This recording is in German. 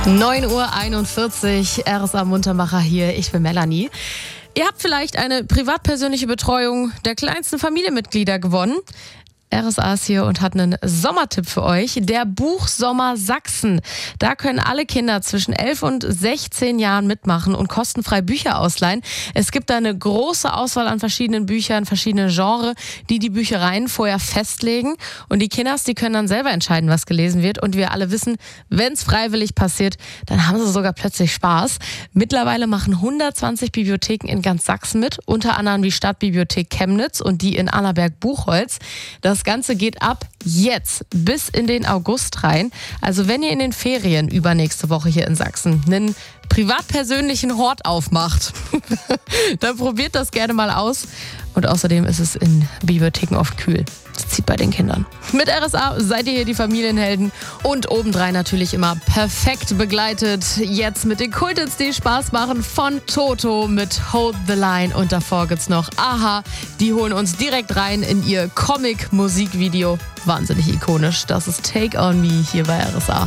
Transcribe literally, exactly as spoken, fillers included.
neun Uhr einundvierzig, R S A Muntermacher hier, ich bin Melanie. Ihr habt vielleicht eine privatpersönliche Betreuung der kleinsten Familienmitglieder gewonnen. R S A ist hier und hat einen Sommertipp für euch. Der Buchsommer Sachsen. Da können alle Kinder zwischen elf und sechzehn Jahren mitmachen und kostenfrei Bücher ausleihen. Es gibt da eine große Auswahl an verschiedenen Büchern, verschiedene Genres, die die Büchereien vorher festlegen. Und die Kinders, die können dann selber entscheiden, was gelesen wird. Und wir alle wissen, wenn es freiwillig passiert, dann haben sie sogar plötzlich Spaß. Mittlerweile machen hundertzwanzig Bibliotheken in ganz Sachsen mit. Unter anderem die Stadtbibliothek Chemnitz und die in Annaberg-Buchholz. Das Das Ganze geht ab jetzt bis in den August rein. Also wenn ihr in den Ferien übernächste Woche hier in Sachsen einen privat-persönlichen Hort aufmacht, dann probiert das gerne mal aus. Und außerdem ist es in Bibliotheken oft kühl. Das zieht bei den Kindern. Mit R S A seid ihr hier die Familienhelden und obendrein natürlich immer perfekt begleitet. Jetzt mit den Kulthits, die Spaß machen, von Toto mit Hold the Line. Und davor gibt's noch Aha. Die holen uns direkt rein in ihr Comic-Musikvideo. Wahnsinnig ikonisch. Das ist Take on Me hier bei R S A.